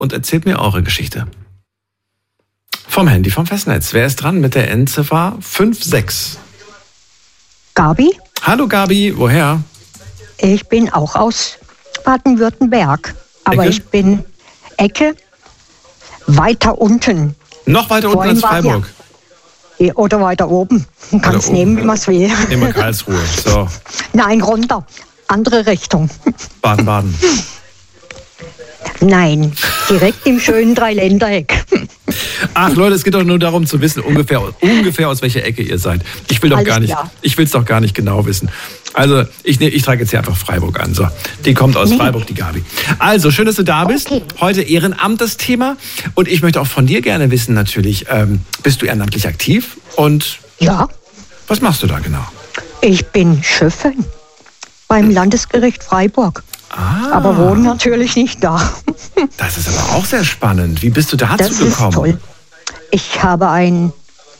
und erzählt mir eure Geschichte. Vom Handy, vom Festnetz. Wer ist dran mit der Endziffer 56? Gabi? Hallo Gabi, woher? Ich bin auch aus Baden-Württemberg. Aber Ecke? Ich bin Ecke weiter unten. Noch weiter unten als Freiburg? Oder weiter oben. Man kann es nehmen, wie man es will. Nehmen wir Karlsruhe. So. Nein, runter. Andere Richtung. Baden-Baden. Nein, direkt im schönen Dreiländereck. Ach Leute, es geht doch nur darum zu wissen, ungefähr aus welcher Ecke ihr seid. Ich will es doch gar nicht genau wissen. Also, ich trage jetzt hier einfach Freiburg an. So, die kommt aus Freiburg, die Gabi. Also, schön, dass du da bist. Okay. Heute Ehrenamt das Thema. Und ich möchte auch von dir gerne wissen, natürlich, bist du ehrenamtlich aktiv? Und Ja, was machst du da genau? ich bin Schöffin beim Landesgericht Freiburg. Aber wohne natürlich nicht da. Das ist aber auch sehr spannend. Wie bist du dazu Das gekommen? ist toll. Ich habe ein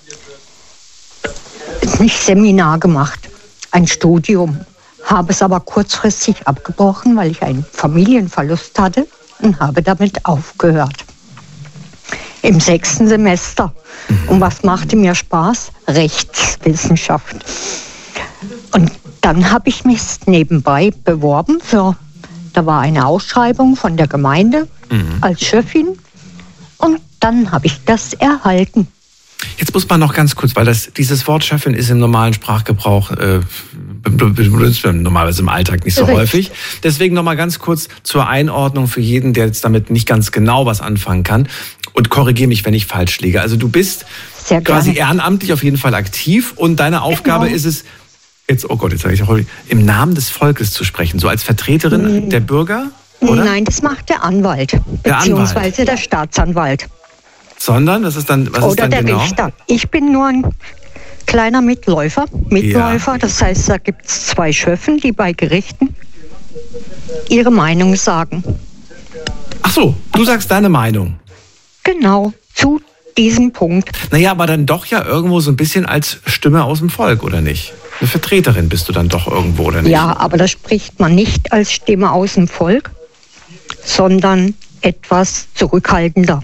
Seminar gemacht, ein Studium, habe es aber kurzfristig abgebrochen, weil ich einen Familienverlust hatte und habe damit aufgehört. Im 6. Semester. Und was machte mir Spaß? Rechtswissenschaft. Und dann habe ich mich nebenbei beworben da war eine Ausschreibung von der Gemeinde als Schöffin und dann habe ich das erhalten. Jetzt muss man noch ganz kurz, weil dieses Wort Schöffin ist im normalen Sprachgebrauch, benutzt man normalerweise im Alltag nicht so häufig. Deswegen noch mal ganz kurz zur Einordnung für jeden, der jetzt damit nicht ganz genau was anfangen kann. Und korrigiere mich, wenn ich falsch liege. Also du bist quasi ehrenamtlich auf jeden Fall aktiv und deine Aufgabe ist es, jetzt sage ich auch im Namen des Volkes zu sprechen, so als Vertreterin der Bürger, oder? Nein, das macht der Anwalt, beziehungsweise der Staatsanwalt. Sondern, das ist dann, was oder ist dann der genau? Richter. Ich bin nur ein kleiner Mitläufer. Das heißt, da gibt es 2 Schöffen, die bei Gerichten ihre Meinung sagen. Ach so, du sagst deine Meinung. Genau, zu diesem Punkt. Naja, aber dann doch ja irgendwo so ein bisschen als Stimme aus dem Volk, oder nicht? Eine Vertreterin bist du dann doch irgendwo, oder nicht? Ja, aber da spricht man nicht als Stimme aus dem Volk, sondern etwas zurückhaltender.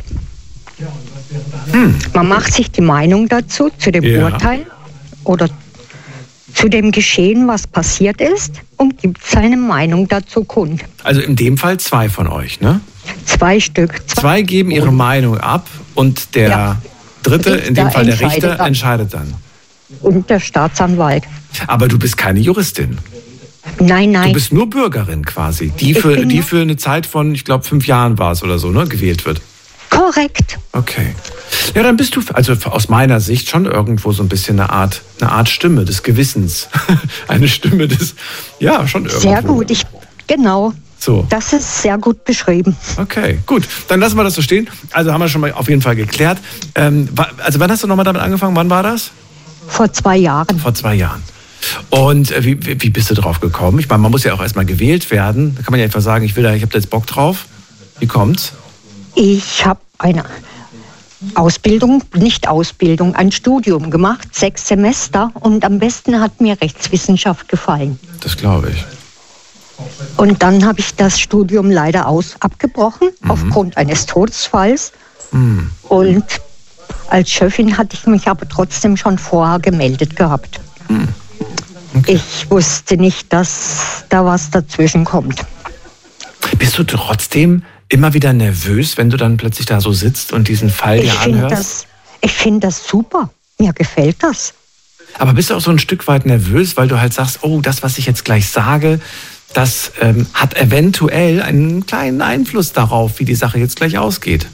Man macht sich die Meinung dazu, zu dem Urteil oder zu dem Geschehen, was passiert ist, und gibt seine Meinung dazu kund. Also in dem Fall 2 von euch, ne? 2 Stück. 2 geben ihre Meinung ab und der dritte, in dem Fall der Richter, entscheidet dann. Und der Staatsanwalt. Aber du bist keine Juristin. Nein. Du bist nur Bürgerin quasi, die für eine Zeit von, ich glaube, 5 Jahren war es oder so, ne, gewählt wird. Korrekt. Okay. Ja, dann bist du, also aus meiner Sicht, schon irgendwo so ein bisschen eine Art Stimme des Gewissens. Eine Stimme des, schon irgendwo. Sehr gut, genau. So. Das ist sehr gut beschrieben. Okay, gut. Dann lassen wir das so stehen. Also haben wir schon mal auf jeden Fall geklärt. Also wann hast du nochmal damit angefangen? Wann war das? Vor 2 Jahren. Vor 2 Jahren. Und wie bist du drauf gekommen? Ich meine, man muss ja auch erstmal gewählt werden. Da kann man ja einfach sagen, ich habe da jetzt Bock drauf. Wie kommt's? Ich habe eine ein Studium gemacht, 6 Semester. Und am besten hat mir Rechtswissenschaft gefallen. Das glaube ich. Und dann habe ich das Studium leider abgebrochen, aufgrund eines Todesfalls. Und als Schöffin hatte ich mich aber trotzdem schon vorher gemeldet gehabt. Okay. Ich wusste nicht, dass da was dazwischen kommt. Bist du trotzdem immer wieder nervös, wenn du dann plötzlich da so sitzt und diesen Fall dir anhörst? Ich finde das super. Mir gefällt das. Aber bist du auch so ein Stück weit nervös, weil du halt sagst, oh, das, was ich jetzt gleich sage, das hat eventuell einen kleinen Einfluss darauf, wie die Sache jetzt gleich ausgeht?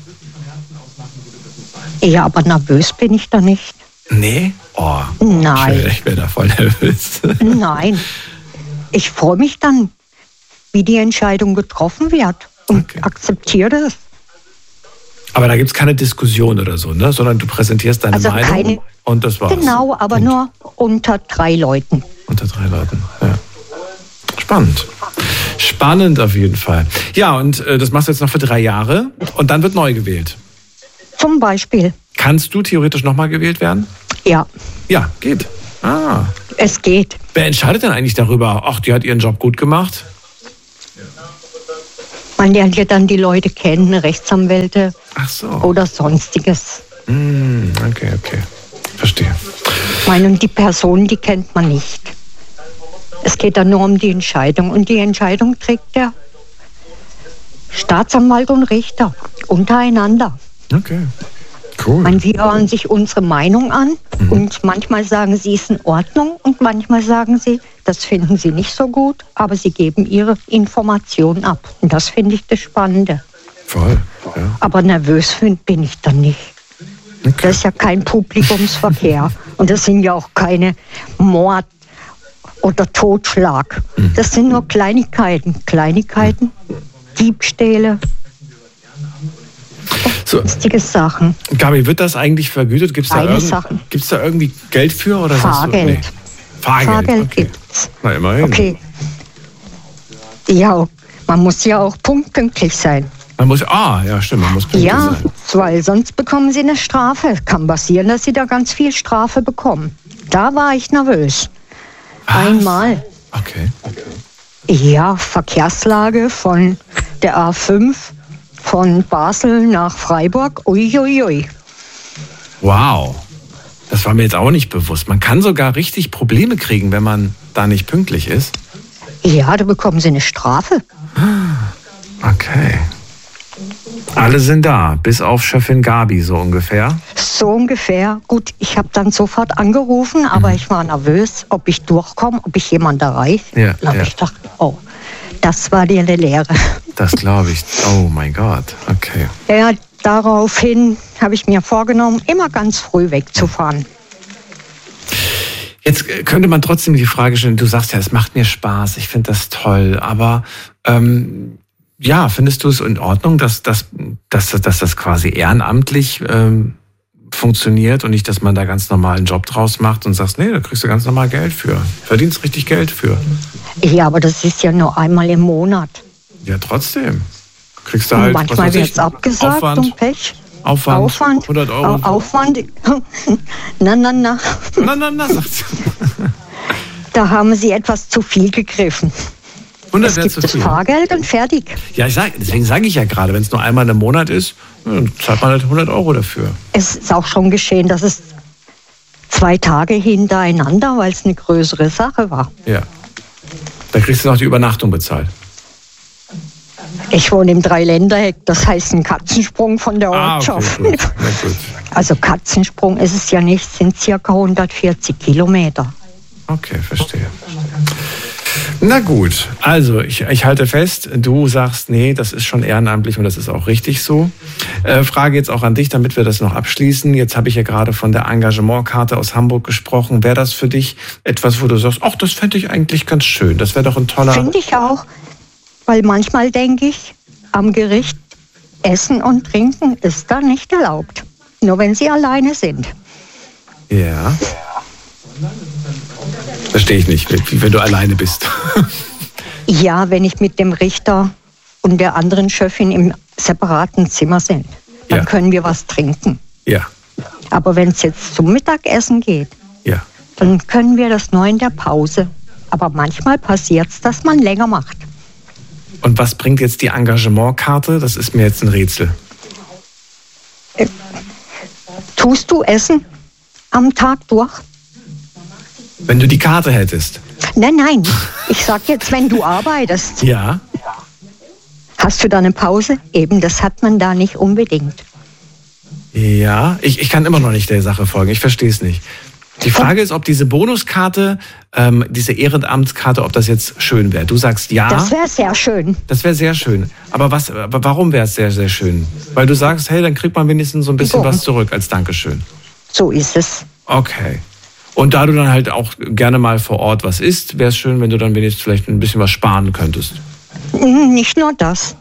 Ja, aber nervös bin ich da nicht. Nee? Oh, nein. Ich wäre da voll nervös. Nein. Ich freue mich dann, wie die Entscheidung getroffen wird und akzeptiere das. Aber da gibt es keine Diskussion oder so, ne? Sondern du präsentierst deine Meinung und das war's. Genau, aber nur unter 3 Leuten. Unter 3 Leuten, ja. Spannend. Spannend auf jeden Fall. Ja, und das machst du jetzt noch für 3 Jahre und dann wird neu gewählt. Zum Beispiel. Kannst du theoretisch nochmal gewählt werden? Ja. Ja, geht. Ah. Es geht. Wer entscheidet denn eigentlich darüber? Ach, die hat ihren Job gut gemacht? Man lernt ja dann die Leute kennen, Rechtsanwälte oder Sonstiges. Okay. Verstehe. Und die Person, die kennt man nicht. Es geht dann nur um die Entscheidung. Und die Entscheidung trägt der Staatsanwalt und Richter untereinander. Okay, cool. Sie hören sich unsere Meinung an und manchmal sagen sie, es ist in Ordnung und manchmal sagen sie, das finden sie nicht so gut, aber sie geben ihre Informationen ab. Und das finde ich das Spannende. Voll, ja. Aber nervös bin ich dann nicht. Okay. Das ist ja kein Publikumsverkehr und das sind ja auch keine Mord- oder Totschlag. Das sind nur Kleinigkeiten, Diebstähle. Sonstige Sachen. Gabi, wird das eigentlich vergütet? Gibt es da irgendwie Geld für? Oder Fahrgeld. Fahrgeld okay. Gibt's. Na, immerhin. Okay. Ja, man muss ja auch pünktlich sein. Man muss pünktlich sein. Weil sonst bekommen sie eine Strafe. Kann passieren, dass sie da ganz viel Strafe bekommen. Da war ich nervös. Einmal. Okay. Ja, Verkehrslage von der A5 von Basel nach Freiburg. Uiuiui. Wow. Das war mir jetzt auch nicht bewusst. Man kann sogar richtig Probleme kriegen, wenn man da nicht pünktlich ist. Ja, da bekommen sie eine Strafe. Okay. Alle sind da, bis auf Chefin Gabi, so ungefähr? So ungefähr. Gut, ich habe dann sofort angerufen, aber ich war nervös, ob ich durchkomme, ob ich jemanden erreiche. Ja, dann habe ich gedacht, oh, das war dir eine Lehre. Das glaube ich. Oh mein Gott, okay. Ja, daraufhin habe ich mir vorgenommen, immer ganz früh wegzufahren. Jetzt könnte man trotzdem die Frage stellen, du sagst ja, es macht mir Spaß, ich finde das toll, aber findest du es in Ordnung, dass das quasi ehrenamtlich funktioniert und nicht, dass man da ganz normal einen Job draus macht und sagst, nee, da kriegst du ganz normal Geld für. Verdienst richtig Geld für. Ja, aber das ist ja nur einmal im Monat. Ja, trotzdem. Kriegst du halt, manchmal wird es abgesagt Aufwand, und Pech. Aufwand, 100 Euro. Aufwand. Na, sagt sie. Da haben sie etwas zu viel gegriffen. Es gibt das Fahrgeld und fertig. Ja, deswegen sage ich ja gerade, wenn es nur einmal im Monat ist, dann zahlt man halt 100 Euro dafür. Es ist auch schon geschehen, dass es 2 Tage hintereinander, weil es eine größere Sache war. Ja. Da kriegst du noch die Übernachtung bezahlt. Ich wohne im Dreiländereck, das heißt ein Katzensprung von der Ortschaft. Okay, gut. Ja, gut. Also Katzensprung ist es ja nicht, sind circa 140 Kilometer. Okay, verstehe. Na gut, also ich halte fest, du sagst, nee, das ist schon ehrenamtlich und das ist auch richtig so. Frage jetzt auch an dich, damit wir das noch abschließen. Jetzt habe ich ja gerade von der Engagementkarte aus Hamburg gesprochen. Wäre das für dich etwas, wo du sagst, ach, das fände ich eigentlich ganz schön, das wäre doch ein toller... Finde ich auch, weil manchmal denke ich, am Gericht Essen und Trinken ist da nicht erlaubt. Nur wenn sie alleine sind. Ja. Verstehe ich nicht, wie wenn du alleine bist. Ja, wenn ich mit dem Richter und der anderen Chefin im separaten Zimmer sind, dann können wir was trinken. Ja. Aber wenn es jetzt zum Mittagessen geht, dann können wir das nur in der Pause. Aber manchmal passiert es, dass man länger macht. Und was bringt jetzt die Engagementkarte? Das ist mir jetzt ein Rätsel. Tust du Essen am Tag durch? Wenn du die Karte hättest. Nein. Ich sag jetzt, wenn du arbeitest. Ja. Hast du da eine Pause? Eben, das hat man da nicht unbedingt. Ja, ich kann immer noch nicht der Sache folgen. Ich verstehe es nicht. Die Frage ist, ob diese Bonuskarte, diese Ehrenamtskarte, ob das jetzt schön wäre. Du sagst ja. Das wäre sehr schön. Das wäre sehr schön. Aber warum wäre es sehr, sehr schön? Weil du sagst, hey, dann kriegt man wenigstens so ein bisschen was zurück als Dankeschön. So ist es. Okay. Und da du dann halt auch gerne mal vor Ort was isst, wäre es schön, wenn du dann wenigstens vielleicht ein bisschen was sparen könntest. Nicht nur das.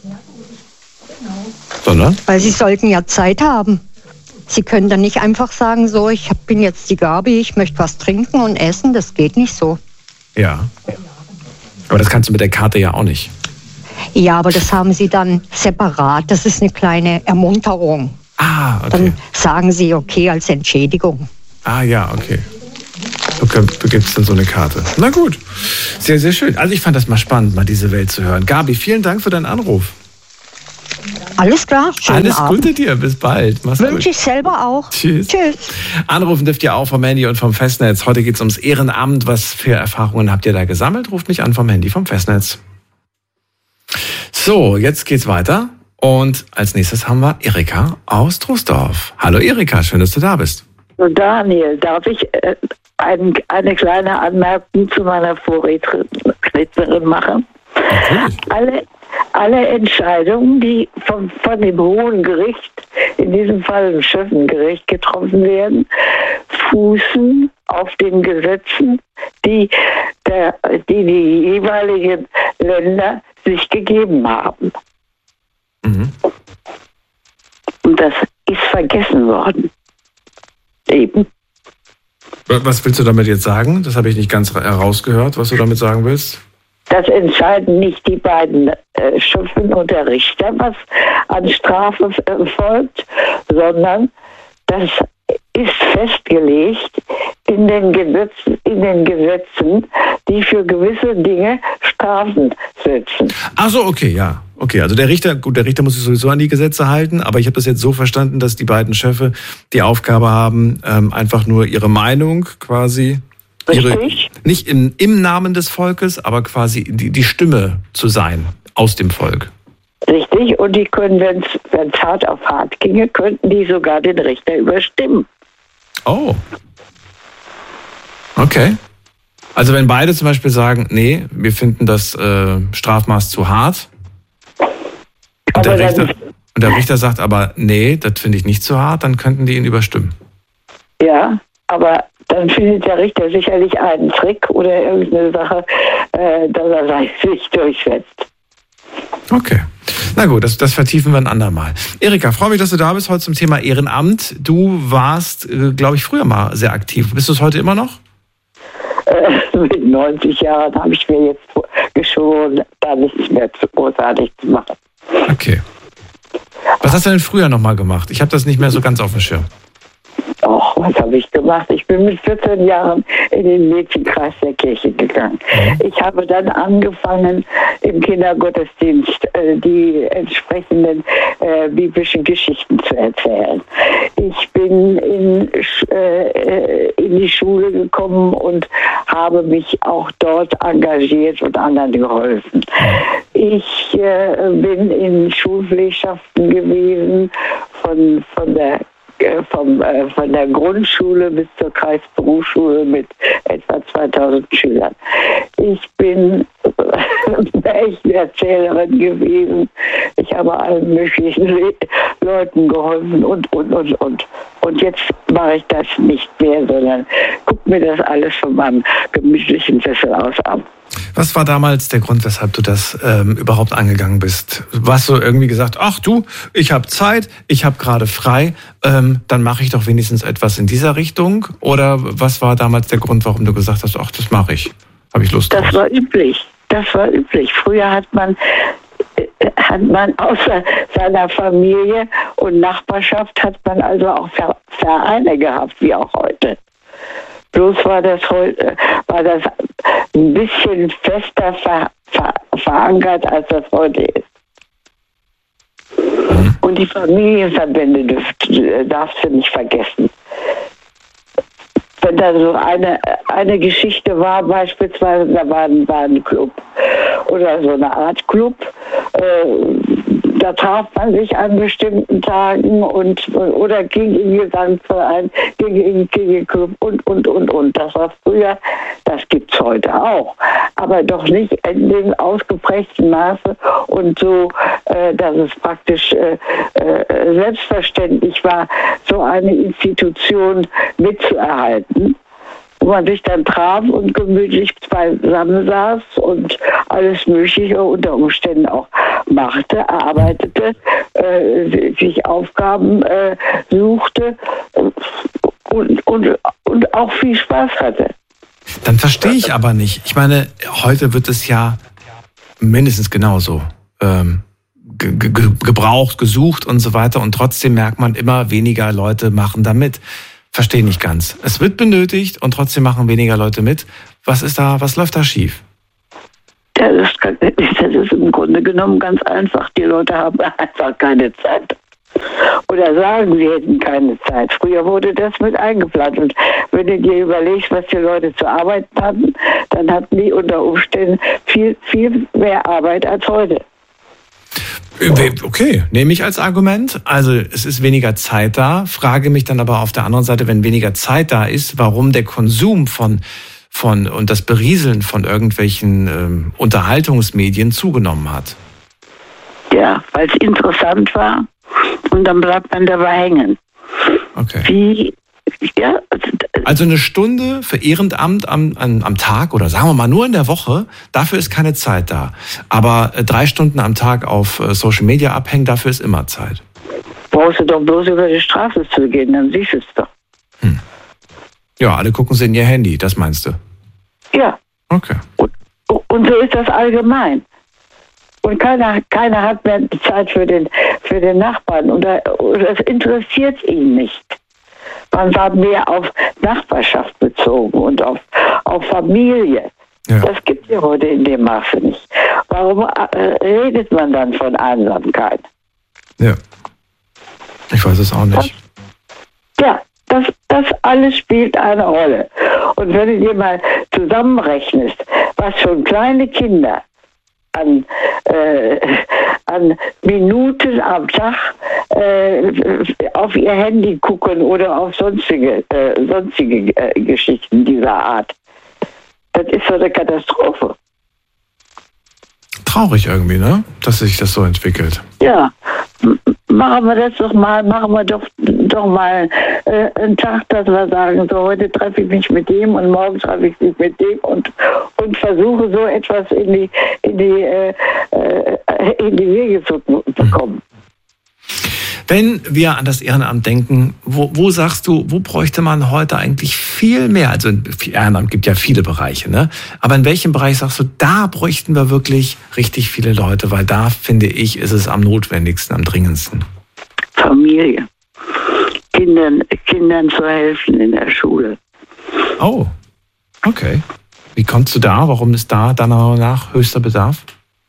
Sondern? Weil sie sollten ja Zeit haben. Sie können dann nicht einfach sagen, so, ich bin jetzt die Gabi, ich möchte was trinken und essen. Das geht nicht so. Ja. Aber das kannst du mit der Karte ja auch nicht. Ja, aber das haben sie dann separat. Das ist eine kleine Ermunterung. Ah, okay. Dann sagen sie, okay, als Entschädigung. Ah ja, okay. Du gibst dann so eine Karte. Na gut, sehr, sehr schön. Also ich fand das mal spannend, mal diese Welt zu hören. Gabi, vielen Dank für deinen Anruf. Alles klar, schönen Alles Abend. Gute dir, bis bald. Mach's gut. Wünsche ich selber auch. Tschüss. Anrufen dürft ihr auch vom Handy und vom Festnetz. Heute geht es ums Ehrenamt. Was für Erfahrungen habt ihr da gesammelt? Ruft mich an vom Handy, vom Festnetz. So, jetzt geht's weiter. Und als nächstes haben wir Erika aus Troisdorf. Hallo Erika, schön, dass du da bist. Daniel, darf ich eine kleine Anmerkung zu meiner Vorrednerin machen? Natürlich. Alle Entscheidungen, die von dem Hohen Gericht, in diesem Fall dem Schöffengericht, getroffen werden, fußen auf den Gesetzen, die die jeweiligen Länder sich gegeben haben. Mhm. Und das ist vergessen worden. Eben. Was willst du damit jetzt sagen? Das habe ich nicht ganz herausgehört, was du damit sagen willst. Das entscheiden nicht die beiden Schöffen und der Richter, was an Strafe folgt, sondern das ist festgelegt in den Gesetzen, die für gewisse Dinge Strafen setzen. Ach so, okay, ja. Okay, also der Richter muss sich sowieso an die Gesetze halten, aber ich habe das jetzt so verstanden, dass die beiden Schöffe die Aufgabe haben, einfach nur ihre Meinung quasi, nicht im Namen des Volkes, aber quasi die Stimme zu sein aus dem Volk. Richtig, und die können, wenn es hart auf hart ginge, könnten die sogar den Richter überstimmen. Oh. Okay. Also wenn beide zum Beispiel sagen, nee, wir finden das Strafmaß zu hart, und der Richter sagt aber, nee, das finde ich nicht zu hart, dann könnten die ihn überstimmen. Ja, aber dann findet der Richter sicherlich einen Trick oder irgendeine Sache, dass er sich durchsetzt. Okay. Na gut, das vertiefen wir ein andermal. Erika, freue mich, dass du da bist heute zum Thema Ehrenamt. Du warst, glaube ich, früher mal sehr aktiv. Bist du es heute immer noch? Mit 90 Jahren habe ich mir jetzt geschworen, da nichts mehr zu großartig zu machen. Okay. Was hast du denn früher nochmal gemacht? Ich habe das nicht mehr so ganz auf dem Schirm. Och, was habe ich gemacht? Ich bin mit 14 Jahren in den Mädchenkreis der Kirche gegangen. Ich habe dann angefangen, im Kindergottesdienst die entsprechenden biblischen Geschichten zu erzählen. Ich bin in die Schule gekommen und habe mich auch dort engagiert und anderen geholfen. Ich bin in Schulpflegschaften gewesen, von der Grundschule bis zur Kreisberufsschule mit etwa 2000 Schülern. Ich bin Märchenerzählerin gewesen. Ich habe allen möglichen Leuten geholfen und. Und jetzt mache ich das nicht mehr, sondern gucke mir das alles von meinem gemütlichen Sessel aus an. Was war damals der Grund, weshalb du das überhaupt angegangen bist? Warst du irgendwie gesagt, ach du, ich habe Zeit, ich habe gerade frei, dann mache ich doch wenigstens etwas in dieser Richtung? Oder was war damals der Grund, warum du gesagt hast, ach, das mache ich, habe ich Lust drauf? Das war üblich. Früher hat man außer seiner Familie und Nachbarschaft hat man also auch Vereine gehabt, wie auch heute. Bloß war das ein bisschen fester verankert, als das heute ist. Und die Familienverbände darfst du nicht vergessen. Wenn da so eine Geschichte war, beispielsweise, da war ein Club oder so eine Art Club, da traf man sich an bestimmten Tagen oder ging in Gesangsverein, ging in Kirchenclub und. Das war früher, das gibt's heute auch, aber doch nicht in dem ausgeprägten Maße und so, dass es praktisch selbstverständlich war, so eine Institution mitzuerhalten, wo man sich dann traf und gemütlich beisammen saß und alles Mögliche unter Umständen auch machte, erarbeitete, sich Aufgaben suchte und auch viel Spaß hatte. Dann verstehe ich aber nicht. Ich meine, heute wird es ja mindestens genauso gebraucht, gesucht und so weiter und trotzdem merkt man, immer weniger Leute machen da mit. Verstehe nicht ganz. Es wird benötigt und trotzdem machen weniger Leute mit. Was läuft da schief? Ja, das ist im Grunde genommen ganz einfach. Die Leute haben einfach keine Zeit. Oder sagen, sie hätten keine Zeit. Früher wurde das mit eingeplant. Und wenn du dir überlegst, was die Leute zu arbeiten hatten, dann hatten die unter Umständen viel, viel mehr Arbeit als heute. Okay, nehme ich als Argument. Also es ist weniger Zeit da. Frage mich dann aber auf der anderen Seite, wenn weniger Zeit da ist, warum der Konsum von und das Berieseln von irgendwelchen Unterhaltungsmedien zugenommen hat. Ja, weil es interessant war und dann bleibt man dabei hängen. Okay. Also eine Stunde für Ehrenamt am Tag oder sagen wir mal nur in der Woche, dafür ist keine Zeit da. Aber 3 Stunden am Tag auf Social Media abhängen, dafür ist immer Zeit. Brauchst du doch bloß über die Straße zu gehen, dann siehst du es doch. Ja, alle gucken sie in ihr Handy, das meinst du? Ja. Okay. Und so ist das allgemein. Und keiner hat mehr Zeit für den Nachbarn. Und das interessiert ihn nicht. Man war mehr auf Nachbarschaft bezogen und auf Familie. Ja. Das gibt es heute in dem Maße nicht. Warum redet man dann von Einsamkeit? Ja. Ich weiß es auch nicht. Das alles spielt eine Rolle. Und wenn du dir mal zusammenrechnest, was schon kleine Kinder an Minuten am Tag auf ihr Handy gucken oder auf sonstige Geschichten dieser Art, das ist so eine Katastrophe. Traurig irgendwie, ne? Dass sich das so entwickelt. Ja, machen wir das doch mal, einen Tag, dass wir sagen, so heute treffe ich mich mit dem und morgen treffe ich mich mit dem und versuche so etwas in die Wege zu bekommen. Wenn wir an das Ehrenamt denken, wo sagst du, wo bräuchte man heute eigentlich viel mehr? Also Ehrenamt gibt ja viele Bereiche, ne? Aber in welchem Bereich sagst du, da bräuchten wir wirklich richtig viele Leute? Weil da, finde ich, ist es am notwendigsten, am dringendsten. Familie. Kindern zu helfen in der Schule. Oh, okay. Wie kommst du da? Warum ist da deiner Meinung nach höchster Bedarf?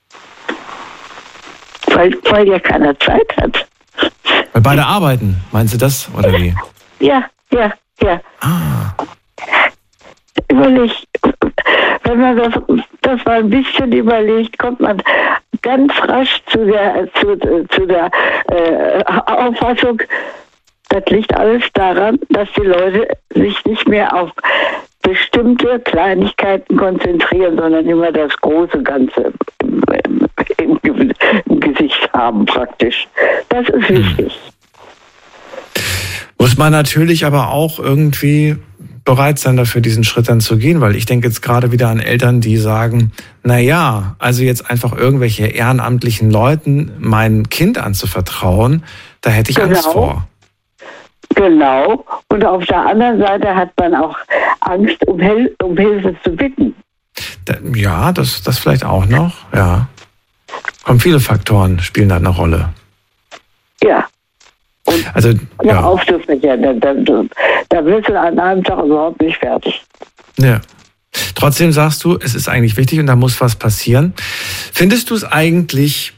Weil ja keiner Zeit hat. Weil beide arbeiten, meinst du das, oder wie? Ja. Ah. Überleg, wenn man das mal ein bisschen überlegt, kommt man ganz rasch zu der Auffassung, das liegt alles daran, dass die Leute sich nicht mehr auf bestimmte Kleinigkeiten konzentrieren, sondern immer das große Ganze im Gesicht haben praktisch. Das ist wichtig. Muss man natürlich aber auch irgendwie bereit sein, dafür diesen Schritt dann zu gehen, weil ich denke jetzt gerade wieder an Eltern, die sagen, naja, also jetzt einfach irgendwelche ehrenamtlichen Leuten mein Kind anzuvertrauen, da hätte ich Angst vor. Genau. Und auf der anderen Seite hat man auch Angst, um Hilfe zu bitten. Ja, das vielleicht auch noch, ja. Kommen viele Faktoren, spielen da eine Rolle. Ja. Und also, ja. Aufzufächern, da wirst du an einem Tag überhaupt nicht fertig. Ja. Trotzdem sagst du, es ist eigentlich wichtig und da muss was passieren. Findest du es eigentlich,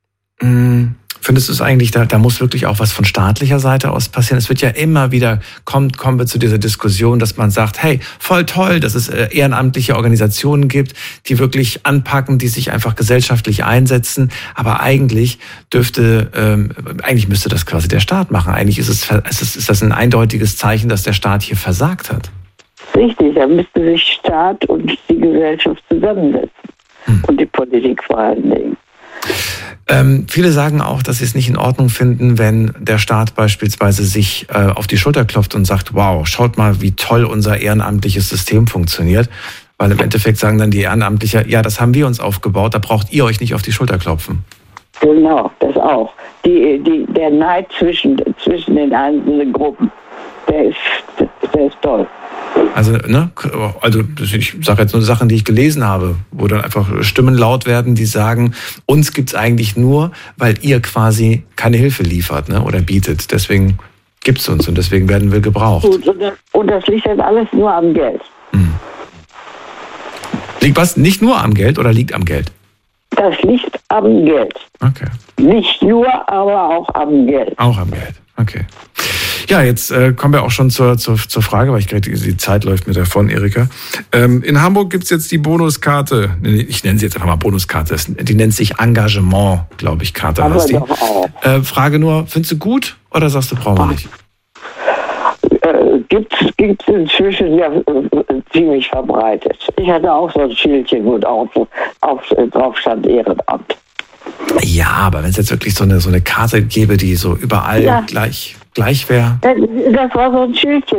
da muss wirklich auch was von staatlicher Seite aus passieren? Es wird ja immer wieder, kommen wir zu dieser Diskussion, dass man sagt, hey, voll toll, dass es ehrenamtliche Organisationen gibt, die wirklich anpacken, die sich einfach gesellschaftlich einsetzen. Aber eigentlich müsste das quasi der Staat machen. Eigentlich ist das ein eindeutiges Zeichen, dass der Staat hier versagt hat. Richtig, da müsste sich Staat und die Gesellschaft zusammensetzen. Und die Politik vor allen Dingen. Viele sagen auch, dass sie es nicht in Ordnung finden, wenn der Staat beispielsweise sich auf die Schulter klopft und sagt, wow, schaut mal, wie toll unser ehrenamtliches System funktioniert. Weil im Endeffekt sagen dann die Ehrenamtlichen, ja, das haben wir uns aufgebaut, da braucht ihr euch nicht auf die Schulter klopfen. Genau, das auch. Der Neid zwischen den einzelnen Gruppen, der ist toll. Also ich sage jetzt nur Sachen, die ich gelesen habe, wo dann einfach Stimmen laut werden, die sagen, uns gibt's eigentlich nur, weil ihr quasi keine Hilfe liefert, ne, oder bietet. Deswegen gibt's uns und deswegen werden wir gebraucht. Und das liegt jetzt alles nur am Geld. Liegt was nicht nur am Geld oder liegt am Geld? Das liegt am Geld. Okay. Nicht nur, aber auch am Geld. Auch am Geld, okay. Ja, jetzt kommen wir auch schon zur Frage, weil die Zeit läuft mir davon, Erika. In Hamburg gibt's jetzt die Bonuskarte, ich nenne sie jetzt einfach mal Bonuskarte, die nennt sich Engagement, glaube ich, Karte. Aber doch auch. Frage nur, findest du gut oder sagst du, brauchen wir nicht? Gibt's inzwischen ja ziemlich verbreitet. Ich hatte auch so ein Schildchen, wo drauf stand Ehrenamt. Ja, aber wenn es jetzt wirklich so eine Karte gäbe, die so überall gleich wäre. Das war so ein Schildchen,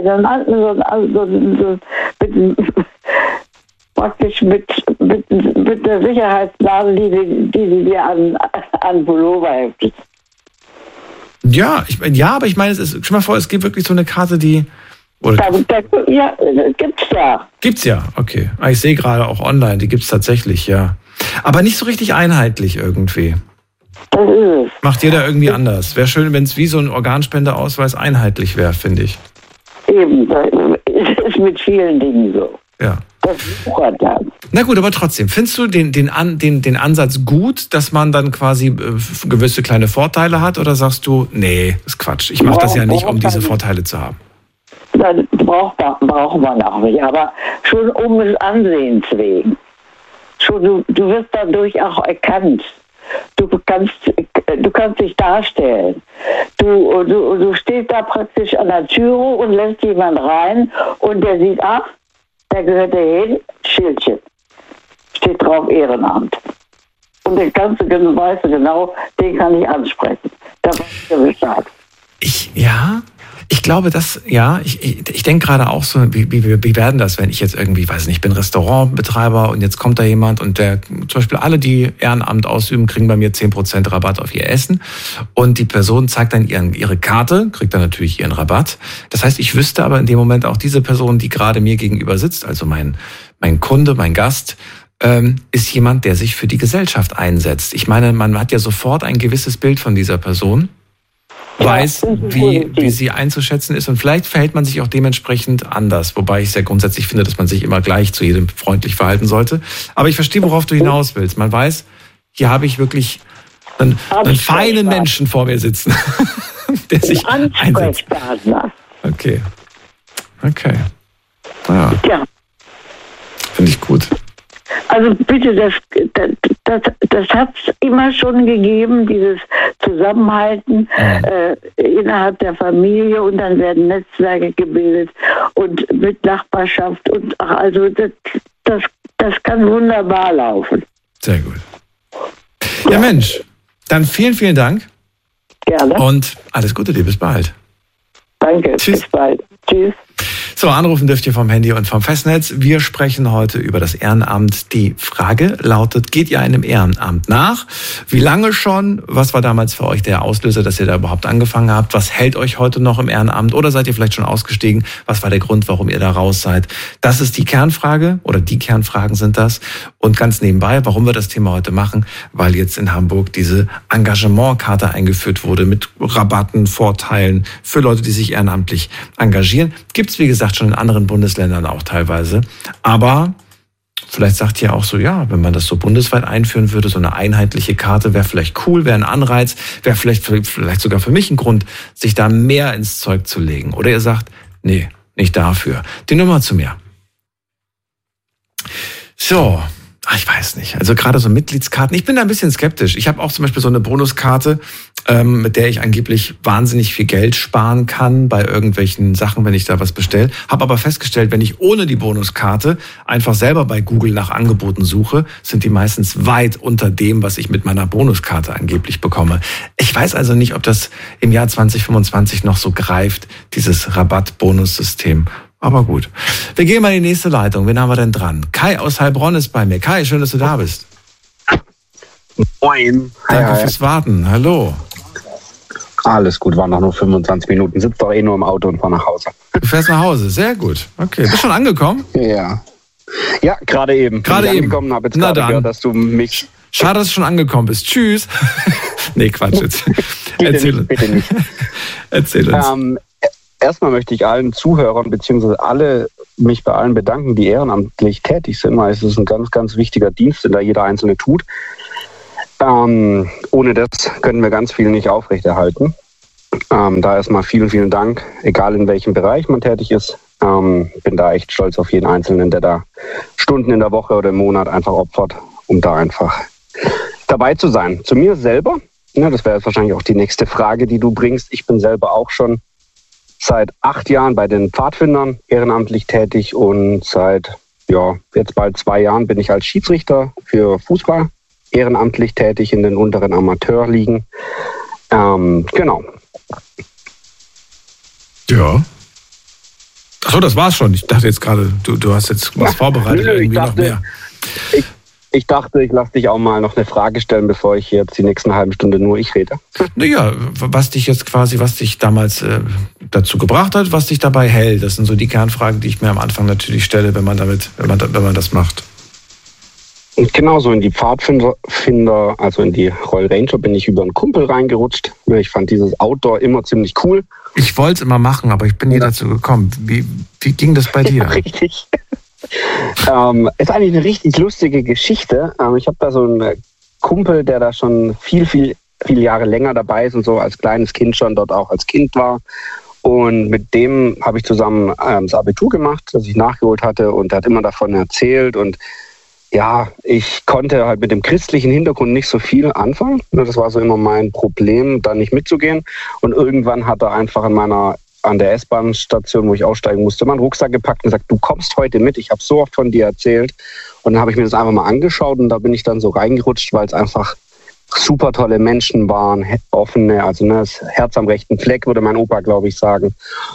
praktisch mit der Sicherheitsnadel, die sie dir an Pullover heftet. Ja, aber ich meine, stell mal vor, es gibt wirklich so eine Karte, die... Ja, gibt's ja. Gibt's ja, okay. Ich sehe gerade auch online, die gibt's tatsächlich, ja. Aber nicht so richtig einheitlich irgendwie. Das ist es. Macht jeder irgendwie anders. Wäre schön, wenn es wie so ein Organspendeausweis einheitlich wäre, finde ich. Eben, das ist mit vielen Dingen so. Ja. Das wuchert dann. Na gut, aber trotzdem, findest du den Ansatz gut, dass man dann quasi gewisse kleine Vorteile hat, oder sagst du, nee, ist Quatsch, ich mache das ja nicht, um diese Vorteile zu haben? Das braucht man auch nicht, aber schon um des Ansehens wegen. Schon, du wirst dadurch auch erkannt. Du kannst dich darstellen. Du stehst da praktisch an der Türe und lässt jemand rein und der sieht, der gehört dahin, Schildchen. Steht drauf Ehrenamt. Und der ganze weißt du genau, den kann ich ansprechen. Da weiß ich ja Bescheid. Ich glaube, ich denke gerade auch so, wie werden das, wenn ich jetzt irgendwie, weiß nicht, ich bin Restaurantbetreiber und jetzt kommt da jemand und zum Beispiel alle, die Ehrenamt ausüben, kriegen bei mir 10% Rabatt auf ihr Essen und die Person zeigt dann ihre Karte, kriegt dann natürlich ihren Rabatt. Das heißt, ich wüsste aber in dem Moment auch diese Person, die gerade mir gegenüber sitzt, also mein Kunde, mein Gast, ist jemand, der sich für die Gesellschaft einsetzt. Ich meine, man hat ja sofort ein gewisses Bild von dieser Person, weiß, wie sie einzuschätzen ist und vielleicht verhält man sich auch dementsprechend anders, wobei ich sehr grundsätzlich finde, dass man sich immer gleich zu jedem freundlich verhalten sollte. Aber ich verstehe, worauf du hinaus willst. Man weiß, hier habe ich wirklich einen feinen Menschen vor mir sitzen, der sich einsetzt. Okay. Ja. Finde ich gut. Also bitte, das hat es immer schon gegeben, dieses Zusammenhalten innerhalb der Familie und dann werden Netzwerke gebildet und mit Nachbarschaft und also das kann wunderbar laufen. Sehr gut. Ja Mensch, dann vielen, vielen Dank. Gerne. Und alles Gute dir, bis bald. Danke, Tschüss. Bis bald. Tschüss. So, anrufen dürft ihr vom Handy und vom Festnetz. Wir sprechen heute über das Ehrenamt. Die Frage lautet, geht ihr einem Ehrenamt nach? Wie lange schon? Was war damals für euch der Auslöser, dass ihr da überhaupt angefangen habt? Was hält euch heute noch im Ehrenamt? Oder seid ihr vielleicht schon ausgestiegen? Was war der Grund, warum ihr da raus seid? Das ist die Kernfrage oder die Kernfragen sind das. Und ganz nebenbei, warum wir das Thema heute machen? Weil jetzt in Hamburg diese Engagementkarte eingeführt wurde mit Rabatten, Vorteilen für Leute, die sich ehrenamtlich engagieren. Gibt's, wie gesagt, schon in anderen Bundesländern auch teilweise. Aber vielleicht sagt ihr auch so, ja, wenn man das so bundesweit einführen würde, so eine einheitliche Karte wäre vielleicht cool, wäre ein Anreiz, wäre vielleicht sogar für mich ein Grund, sich da mehr ins Zeug zu legen. Oder ihr sagt, nee, nicht dafür. Die Nummer zu mir. So, ich weiß nicht. Also gerade so Mitgliedskarten. Ich bin da ein bisschen skeptisch. Ich habe auch zum Beispiel so eine Bonuskarte, mit der ich angeblich wahnsinnig viel Geld sparen kann bei irgendwelchen Sachen, wenn ich da was bestelle. Habe aber festgestellt, wenn ich ohne die Bonuskarte einfach selber bei Google nach Angeboten suche, sind die meistens weit unter dem, was ich mit meiner Bonuskarte angeblich bekomme. Ich weiß also nicht, ob das im Jahr 2025 noch so greift, dieses Rabatt-Bonus-System. Aber gut. Wir gehen mal in die nächste Leitung. Wen haben wir denn dran? Kai aus Heilbronn ist bei mir. Kai, schön, dass du da bist. Moin. Danke fürs Warten. Hallo. Alles gut, waren noch nur 25 Minuten. Sitzt doch nur im Auto und fahr nach Hause. Du fährst nach Hause, sehr gut. Okay, bist schon angekommen? Ja. Ja, gerade eben. Gerade eben. Angekommen, habe jetzt gerade gehört, dass du mich... Schade, dass du schon angekommen bist. Tschüss. Nee, Quatsch jetzt. Bitte nicht. Erzähl uns. Erstmal möchte ich allen Zuhörern bzw. alle mich bei allen bedanken, die ehrenamtlich tätig sind, weil es ist ein ganz, ganz wichtiger Dienst, den da jeder Einzelne tut. Ohne das können wir ganz viel nicht aufrechterhalten. Da erstmal vielen, vielen Dank, egal in welchem Bereich man tätig ist. Bin da echt stolz auf jeden Einzelnen, der da Stunden in der Woche oder im Monat einfach opfert, um da einfach dabei zu sein. Zu mir selber, das wäre jetzt wahrscheinlich auch die nächste Frage, die du bringst. Ich bin selber auch schon seit 8 Jahren bei den Pfadfindern ehrenamtlich tätig und seit jetzt bald 2 Jahren bin ich als Schiedsrichter für Fußball ehrenamtlich tätig in den unteren Amateurligen. Genau. Ja. Achso, das war's schon. Ich dachte jetzt gerade, du hast jetzt was vorbereitet, irgendwie noch mehr. Ich dachte, ich lasse dich auch mal noch eine Frage stellen, bevor ich jetzt die nächsten halben Stunde nur ich rede. Naja, was dich damals dazu gebracht hat, was dich dabei hält, das sind so die Kernfragen, die ich mir am Anfang natürlich stelle, wenn man das macht. Und genauso in die Pfadfinder, also in die Royal Ranger, bin ich über einen Kumpel reingerutscht. Ich fand dieses Outdoor immer ziemlich cool. Ich wollte es immer machen, aber ich bin nie dazu gekommen. Wie ging das bei dir? Ja, richtig. Ist eigentlich eine richtig lustige Geschichte. Ich habe da so einen Kumpel, der da schon viele Jahre länger dabei ist und so als kleines Kind schon dort auch als Kind war. Und mit dem habe ich zusammen das Abitur gemacht, das ich nachgeholt hatte. Und er hat immer davon erzählt. Und ja, ich konnte halt mit dem christlichen Hintergrund nicht so viel anfangen. Das war so immer mein Problem, da nicht mitzugehen. Und irgendwann hat er einfach an der S-Bahn-Station, wo ich aussteigen musste, meinen Rucksack gepackt und gesagt, du kommst heute mit, ich habe so oft von dir erzählt. Und dann habe ich mir das einfach mal angeschaut und da bin ich dann so reingerutscht, weil es einfach super tolle Menschen waren, offene, also das Herz am rechten Fleck, würde mein Opa, glaube ich, sagen.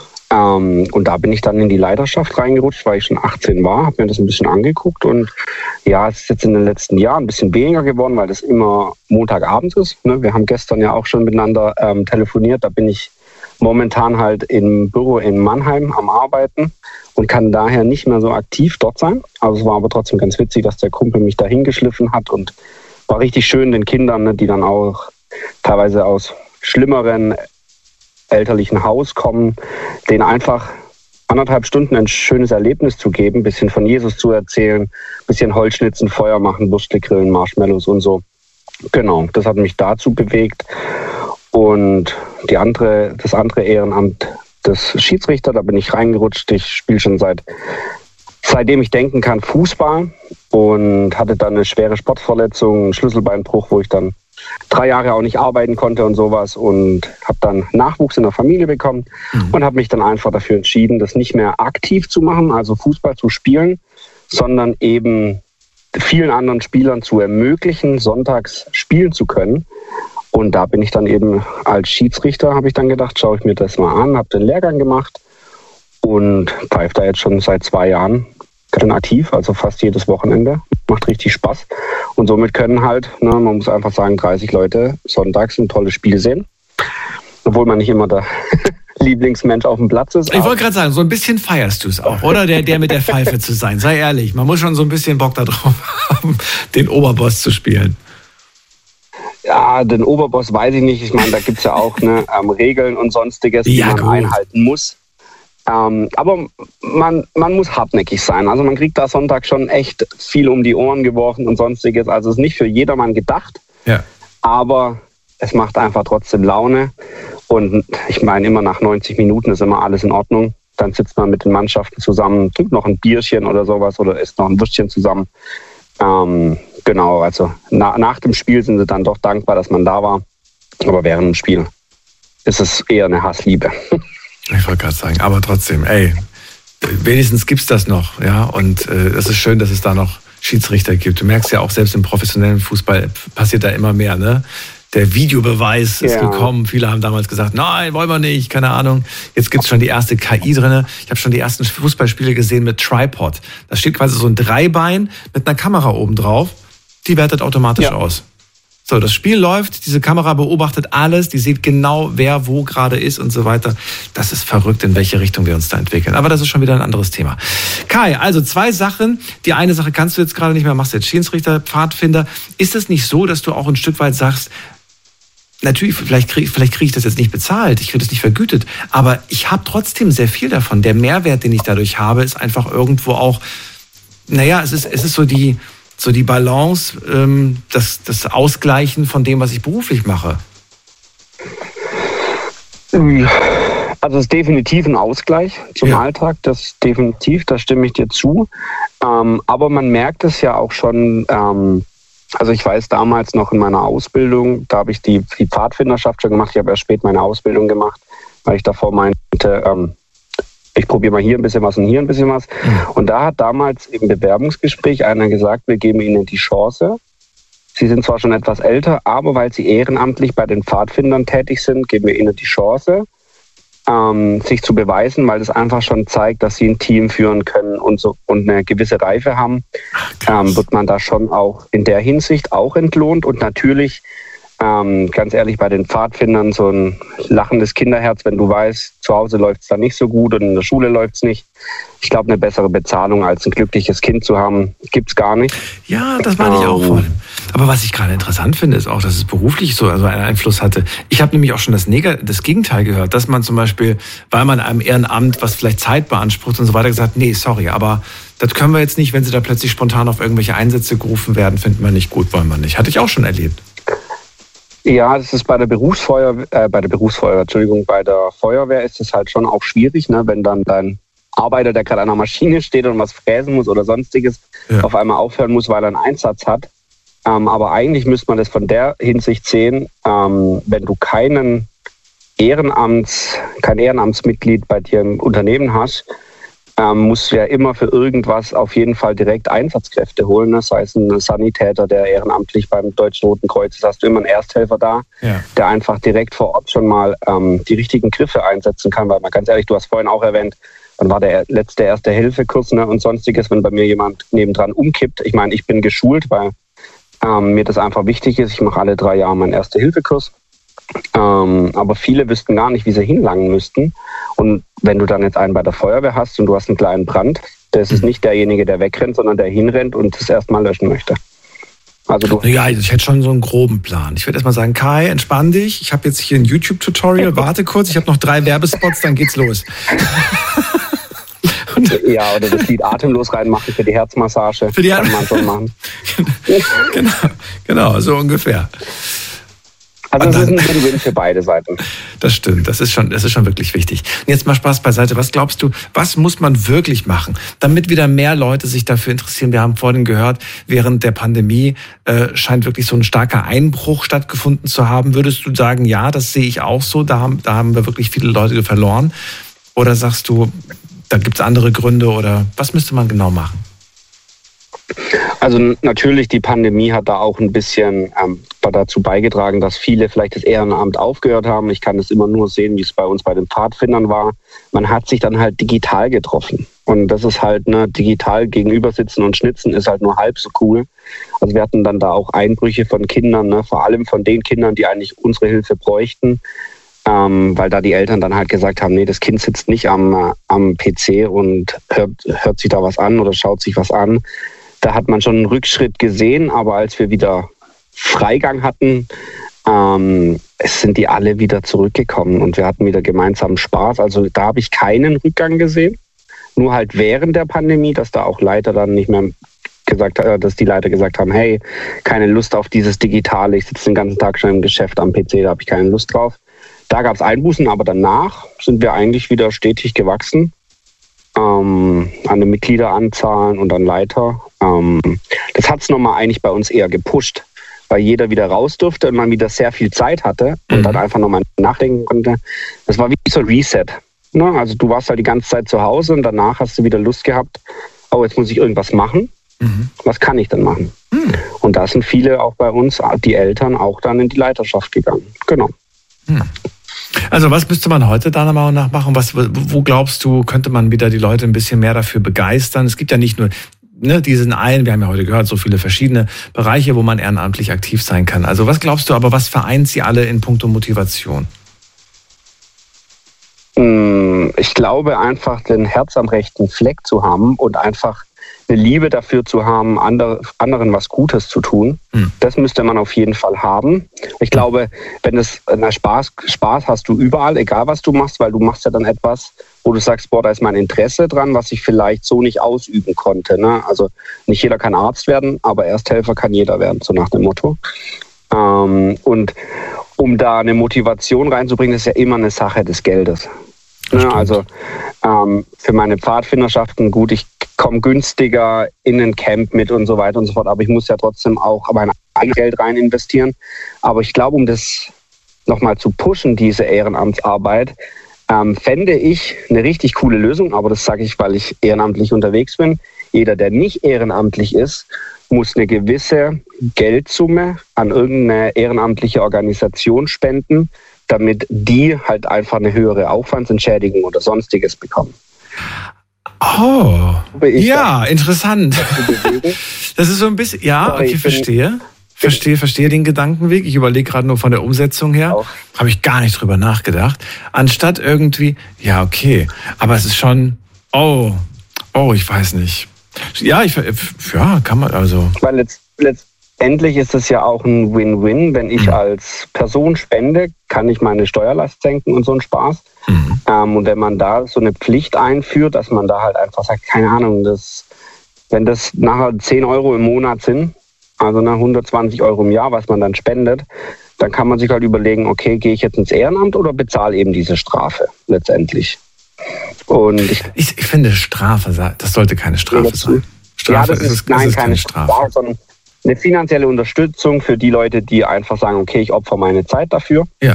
Und da bin ich dann in die Leiterschaft reingerutscht, weil ich schon 18 war, habe mir das ein bisschen angeguckt und ja, es ist jetzt in den letzten Jahren ein bisschen weniger geworden, weil das immer Montagabends ist. Wir haben gestern ja auch schon miteinander telefoniert, da bin ich momentan halt im Büro in Mannheim am Arbeiten und kann daher nicht mehr so aktiv dort sein. Also es war aber trotzdem ganz witzig, dass der Kumpel mich dahin geschliffen hat und war richtig schön den Kindern, die dann auch teilweise aus schlimmeren elterlichen Haus kommen, denen einfach 1,5 Stunden ein schönes Erlebnis zu geben, ein bisschen von Jesus zu erzählen, ein bisschen Holzschnitzen, Feuer machen, Würstle grillen, Marshmallows und so. Genau, das hat mich dazu bewegt. Und das andere Ehrenamt des Schiedsrichter, da bin ich reingerutscht. Ich spiele schon seitdem ich denken kann, Fußball und hatte dann eine schwere Sportverletzung, einen Schlüsselbeinbruch, wo ich dann 3 Jahre auch nicht arbeiten konnte und sowas und habe dann Nachwuchs in der Familie bekommen und habe mich dann einfach dafür entschieden, das nicht mehr aktiv zu machen, also Fußball zu spielen, sondern eben vielen anderen Spielern zu ermöglichen, sonntags spielen zu können. Und da bin ich dann eben als Schiedsrichter, habe ich dann gedacht, schaue ich mir das mal an, habe den Lehrgang gemacht und pfeife da jetzt schon seit 2 Jahren ganz aktiv, also fast jedes Wochenende. Macht richtig Spaß. Und somit können halt, man muss einfach sagen, 30 Leute sonntags ein tolles Spiel sehen. Obwohl man nicht immer der Lieblingsmensch auf dem Platz ist. Ich wollte gerade sagen, so ein bisschen feierst du es auch, oder? Der mit der Pfeife zu sein. Sei ehrlich, man muss schon so ein bisschen Bock darauf haben, den Oberboss zu spielen. Ja, den Oberboss weiß ich nicht. Ich meine, da gibt es ja auch Regeln und Sonstiges, die man einhalten muss. Aber man muss hartnäckig sein. Also man kriegt da Sonntag schon echt viel um die Ohren geworfen und Sonstiges. Also es ist nicht für jedermann gedacht. Ja. Aber es macht einfach trotzdem Laune. Und ich meine, immer nach 90 Minuten ist immer alles in Ordnung. Dann sitzt man mit den Mannschaften zusammen, trinkt noch ein Bierchen oder sowas oder isst noch ein Würstchen zusammen. Genau, also nach dem Spiel sind sie dann doch dankbar, dass man da war. Aber während dem Spiel ist es eher eine Hassliebe. Ich wollte gerade sagen, aber trotzdem, wenigstens gibt's das noch, ja. Und es ist schön, dass es da noch Schiedsrichter gibt. Du merkst ja auch, selbst im professionellen Fußball passiert da immer mehr, ne? Der Videobeweis ist gekommen. Viele haben damals gesagt, nein, wollen wir nicht, keine Ahnung. Jetzt gibt's schon die erste KI drin. Ich habe schon die ersten Fußballspiele gesehen mit Tripod. Da steht quasi so ein Dreibein mit einer Kamera oben drauf. Die wertet automatisch aus. So, das Spiel läuft, diese Kamera beobachtet alles, die sieht genau, wer wo gerade ist und so weiter. Das ist verrückt, in welche Richtung wir uns da entwickeln. Aber das ist schon wieder ein anderes Thema. Kai, also 2 Sachen. Die eine Sache kannst du jetzt gerade nicht mehr, machst jetzt Schiedsrichter, Pfadfinder. Ist es nicht so, dass du auch ein Stück weit sagst, natürlich, vielleicht kriege ich das jetzt nicht bezahlt, ich kriege das nicht vergütet, aber ich habe trotzdem sehr viel davon. Der Mehrwert, den ich dadurch habe, ist einfach irgendwo auch, es ist so die Balance, das Ausgleichen von dem, was ich beruflich mache. Also es ist definitiv ein Ausgleich zum Alltag, das stimme ich dir zu. Aber man merkt es ja auch schon, also ich weiß damals noch in meiner Ausbildung, da habe ich die Pfadfinderschaft schon gemacht, ich habe erst spät meine Ausbildung gemacht, weil ich davor meinte, ich probiere mal hier ein bisschen was und hier ein bisschen was. Und da hat damals im Bewerbungsgespräch einer gesagt, wir geben Ihnen die Chance. Sie sind zwar schon etwas älter, aber weil Sie ehrenamtlich bei den Pfadfindern tätig sind, geben wir Ihnen die Chance, sich zu beweisen, weil das einfach schon zeigt, dass Sie ein Team führen können und eine gewisse Reife haben. Wird man da schon auch in der Hinsicht auch entlohnt. Und natürlich, ganz ehrlich, bei den Pfadfindern so ein lachendes Kinderherz, wenn du weißt, zu Hause läuft es da nicht so gut und in der Schule läuft es nicht. Ich glaube, eine bessere Bezahlung als ein glückliches Kind zu haben, gibt es gar nicht. Ja, das meine ich auch voll. Aber was ich gerade interessant finde, ist auch, dass es beruflich so einen Einfluss hatte. Ich habe nämlich auch schon das Gegenteil gehört, dass man zum Beispiel, weil man einem Ehrenamt, was vielleicht Zeit beansprucht und so weiter, gesagt, nee, sorry, aber das können wir jetzt nicht, wenn Sie da plötzlich spontan auf irgendwelche Einsätze gerufen werden, finden wir nicht gut, wollen wir nicht. Hatte ich auch schon erlebt. Ja, das ist bei der bei der Feuerwehr ist es halt schon auch schwierig, ne, wenn dann dein Arbeiter, der gerade an der Maschine steht und was fräsen muss oder sonstiges, auf einmal aufhören muss, weil er einen Einsatz hat. Aber eigentlich müsste man das von der Hinsicht sehen, wenn du kein Ehrenamtsmitglied bei dir im Unternehmen hast, musst du ja immer für irgendwas auf jeden Fall direkt Einsatzkräfte holen. Ne? Sei es ein Sanitäter, der ehrenamtlich beim Deutschen Roten Kreuz ist, hast du immer einen Ersthelfer da, der einfach direkt vor Ort schon mal die richtigen Griffe einsetzen kann. Weil mal ganz ehrlich, du hast vorhin auch erwähnt, dann war der letzte Erste-Hilfe-Kurs, ne, und sonstiges, wenn bei mir jemand nebendran umkippt. Ich meine, ich bin geschult, weil mir das einfach wichtig ist. Ich mache alle 3 Jahre meinen Erste-Hilfe-Kurs. Aber viele wüssten gar nicht, wie sie hinlangen müssten. Und wenn du dann jetzt einen bei der Feuerwehr hast und du hast einen kleinen Brand, das ist nicht derjenige, der wegrennt, sondern der hinrennt und das erstmal löschen möchte. Also ja, ich hätte schon so einen groben Plan. Ich würde erstmal sagen, Kai, entspann dich. Ich habe jetzt hier ein YouTube-Tutorial. Warte kurz, ich habe noch 3 Werbespots, dann geht's los. Ja, oder das Lied Atemlos reinmachen für die Herzmassage. Kann man schon machen. Genau, so ungefähr. Also das ist ein Win-Win für beide Seiten. Das stimmt, das ist schon wirklich wichtig. Und jetzt mal Spaß beiseite. Was glaubst du, was muss man wirklich machen, damit wieder mehr Leute sich dafür interessieren? Wir haben vorhin gehört, während der Pandemie scheint wirklich so ein starker Einbruch stattgefunden zu haben. Würdest du sagen, ja, das sehe ich auch so, da haben wir wirklich viele Leute verloren? Oder sagst du, da gibt es andere Gründe oder was müsste man genau machen? Also natürlich, die Pandemie hat da auch ein bisschen dazu beigetragen, dass viele vielleicht das Ehrenamt aufgehört haben. Ich kann das immer nur sehen, wie es bei uns bei den Pfadfindern war. Man hat sich dann halt digital getroffen. Und das ist halt, ne, digital gegenüber sitzen und schnitzen ist halt nur halb so cool. Also wir hatten dann da auch Einbrüche von Kindern, ne, vor allem von den Kindern, die eigentlich unsere Hilfe bräuchten. Weil da die Eltern dann halt gesagt haben, nee, das Kind sitzt nicht am PC und hört sich da was an oder schaut sich was an. Da hat man schon einen Rückschritt gesehen, aber als wir wieder Freigang hatten, sind die alle wieder zurückgekommen und wir hatten wieder gemeinsam Spaß. Also da habe ich keinen Rückgang gesehen, nur halt während der Pandemie, dass da auch Leiter dann nicht mehr dass die Leiter gesagt haben, hey, keine Lust auf dieses Digitale, ich sitze den ganzen Tag schon im Geschäft am PC, da habe ich keine Lust drauf. Da gab es Einbußen, aber danach sind wir eigentlich wieder stetig gewachsen an den Mitgliederanzahlen und an Leiter. Das hat es nochmal eigentlich bei uns eher gepusht, weil jeder wieder raus durfte und man wieder sehr viel Zeit hatte und dann einfach nochmal nachdenken konnte. Das war wie so ein Reset. Ne? Also du warst halt die ganze Zeit zu Hause und danach hast du wieder Lust gehabt, oh, jetzt muss ich irgendwas machen. Was kann ich denn machen? Und da sind viele auch bei uns, die Eltern, auch dann in die Leiterschaft gegangen. Genau. Also was müsste man heute deiner Meinung nach machen? Wo glaubst du, könnte man wieder die Leute ein bisschen mehr dafür begeistern? Es gibt ja nicht nur diesen einen, wir haben ja heute gehört, so viele verschiedene Bereiche, wo man ehrenamtlich aktiv sein kann. Also was glaubst du aber, was vereint sie alle in puncto Motivation? Ich glaube einfach, den Herz am rechten Fleck zu haben und einfach eine Liebe dafür zu haben, anderen was Gutes zu tun. Das müsste man auf jeden Fall haben. Ich glaube, wenn es Spaß hast du überall, egal was du machst, weil du machst ja dann etwas, wo du sagst, boah, da ist mein Interesse dran, was ich vielleicht so nicht ausüben konnte. Ne? Also nicht jeder kann Arzt werden, aber Ersthelfer kann jeder werden, so nach dem Motto. Und um da eine Motivation reinzubringen, ist ja immer eine Sache des Geldes. Ne? Also für meine Pfadfinderschaften, gut, ich komme günstiger in ein Camp mit und so weiter und so fort, aber ich muss ja trotzdem auch mein eigenes Geld rein investieren. Aber ich glaube, um das nochmal zu pushen, diese Ehrenamtsarbeit, fände ich eine richtig coole Lösung, aber das sage ich, weil ich ehrenamtlich unterwegs bin. Jeder, der nicht ehrenamtlich ist, muss eine gewisse Geldsumme an irgendeine ehrenamtliche Organisation spenden, damit die halt einfach eine höhere Aufwandsentschädigung oder Sonstiges bekommen. Oh, ja, interessant. Das ist so ein bisschen, ja, okay, verstehe den Gedankenweg. Ich überlege gerade nur von der Umsetzung her. Habe ich gar nicht drüber nachgedacht. Anstatt irgendwie, ja, okay, aber es ist schon, ich weiß nicht. Ja, kann man, also. Weil letztendlich ist es ja auch ein Win-Win. Wenn ich als Person spende, kann ich meine Steuerlast senken und so ein Spaß. Und wenn man da so eine Pflicht einführt, dass man da halt einfach sagt, keine Ahnung, wenn das nachher 10 Euro im Monat sind, also nach 120 Euro im Jahr, was man dann spendet, dann kann man sich halt überlegen, okay, gehe ich jetzt ins Ehrenamt oder bezahle eben diese Strafe letztendlich. Und ich finde Strafe, das sollte keine Strafe sein. Strafe ist keine Strafe, sondern eine finanzielle Unterstützung für die Leute, die einfach sagen, okay, ich opfere meine Zeit dafür. Ja.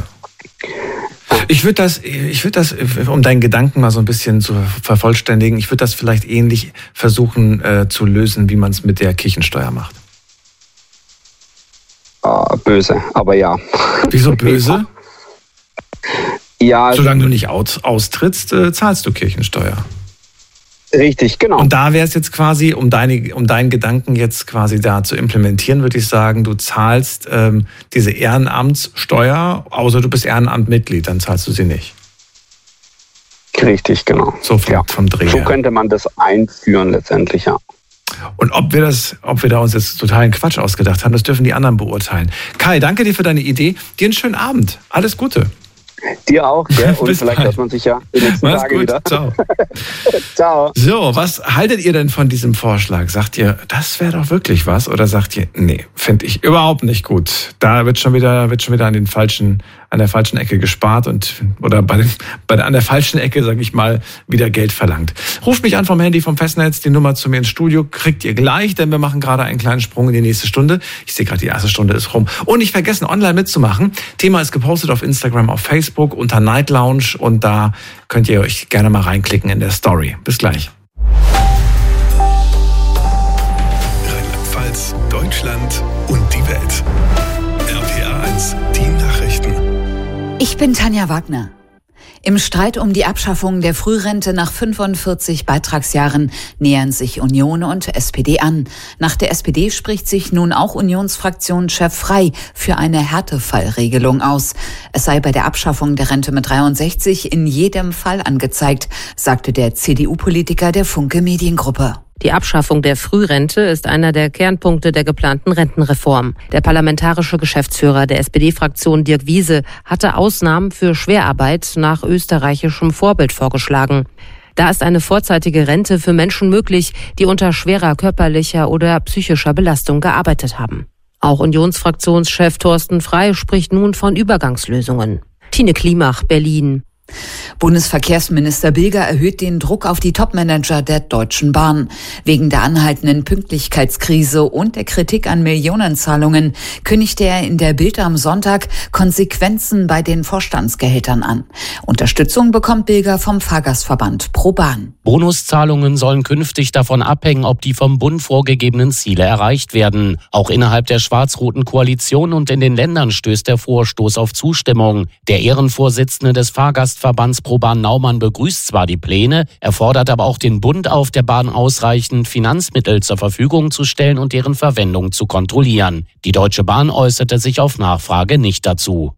Ich würde das, um deinen Gedanken mal so ein bisschen zu vervollständigen, ich würde das vielleicht ähnlich versuchen zu lösen, wie man es mit der Kirchensteuer macht. Böse, aber ja. Wieso böse? Ja. Solange du nicht austrittst, zahlst du Kirchensteuer. Richtig, genau. Und da wäre es jetzt quasi, um deinen Gedanken jetzt quasi da zu implementieren, würde ich sagen, du zahlst diese Ehrenamtssteuer, außer du bist Ehrenamtmitglied, dann zahlst du sie nicht. Richtig, genau. So vom Dreh her. So könnte man das einführen letztendlich, ja. Und ob wir da uns jetzt totalen Quatsch ausgedacht haben, das dürfen die anderen beurteilen. Kai, danke dir für deine Idee. Dir einen schönen Abend. Alles Gute. Dir auch, ja. Und vielleicht hört man sich ja die nächsten Tage wieder. Ciao. Ciao. So, was haltet ihr denn von diesem Vorschlag? Sagt ihr, das wäre doch wirklich was? Oder sagt ihr, nee, finde ich überhaupt nicht gut. Da wird schon wieder an der falschen Ecke gespart oder an der falschen Ecke, sage ich mal, wieder Geld verlangt. Ruft mich an vom Handy, vom Festnetz, die Nummer zu mir ins Studio kriegt ihr gleich, denn wir machen gerade einen kleinen Sprung in die nächste Stunde. Ich sehe gerade, die erste Stunde ist rum. Und nicht vergessen, online mitzumachen. Thema ist gepostet auf Instagram, auf Facebook unter Night Lounge und da könnt ihr euch gerne mal reinklicken in der Story. Bis gleich. Rheinland-Pfalz, Deutschland und die Welt. RPA 1, die Nachrichten. Ich bin Tanja Wagner. Im Streit um die Abschaffung der Frührente nach 45 Beitragsjahren nähern sich Union und SPD an. Nach der SPD spricht sich nun auch Unionsfraktionschef Frey für eine Härtefallregelung aus. Es sei bei der Abschaffung der Rente mit 63 in jedem Fall angezeigt, sagte der CDU-Politiker der Funke Mediengruppe. Die Abschaffung der Frührente ist einer der Kernpunkte der geplanten Rentenreform. Der parlamentarische Geschäftsführer der SPD-Fraktion Dirk Wiese hatte Ausnahmen für Schwerarbeit nach österreichischem Vorbild vorgeschlagen. Da ist eine vorzeitige Rente für Menschen möglich, die unter schwerer körperlicher oder psychischer Belastung gearbeitet haben. Auch Unionsfraktionschef Thorsten Frey spricht nun von Übergangslösungen. Tine Klimach, Berlin. Bundesverkehrsminister Bilger erhöht den Druck auf die Topmanager der Deutschen Bahn. Wegen der anhaltenden Pünktlichkeitskrise und der Kritik an Millionenzahlungen kündigte er in der Bild am Sonntag Konsequenzen bei den Vorstandsgehältern an. Unterstützung bekommt Bilger vom Fahrgastverband ProBahn. Bonuszahlungen sollen künftig davon abhängen, ob die vom Bund vorgegebenen Ziele erreicht werden. Auch innerhalb der schwarz-roten Koalition und in den Ländern stößt der Vorstoß auf Zustimmung. Der Ehrenvorsitzende des Fahrgastverbands ProBahn Naumann begrüßt zwar die Pläne, er fordert aber auch den Bund auf, der Bahn ausreichend Finanzmittel zur Verfügung zu stellen und deren Verwendung zu kontrollieren. Die Deutsche Bahn äußerte sich auf Nachfrage nicht dazu.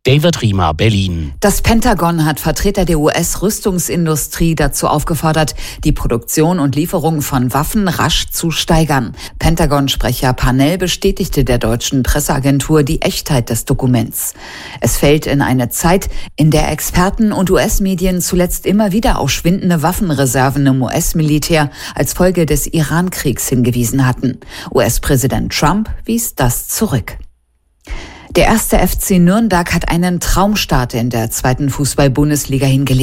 David Riemer, Berlin. Das Pentagon hat Vertreter der US-Rüstungsindustrie dazu aufgefordert, die Produktion und Lieferung von Waffen rasch zu steigern. Pentagon-Sprecher Parnell bestätigte der deutschen Presseagentur die Echtheit des Dokuments. Es fällt in eine Zeit, in der Experten und US-Medien zuletzt immer wieder auf schwindende Waffenreserven im US-Militär als Folge des Iran-Kriegs hingewiesen hatten. US-Präsident Trump wies das zurück. Der 1. FC Nürnberg hat einen Traumstart in der 2. Fußball-Bundesliga hingelegt.